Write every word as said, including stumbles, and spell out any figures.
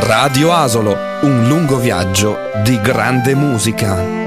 Radio Asolo, un lungo viaggio di grande musica.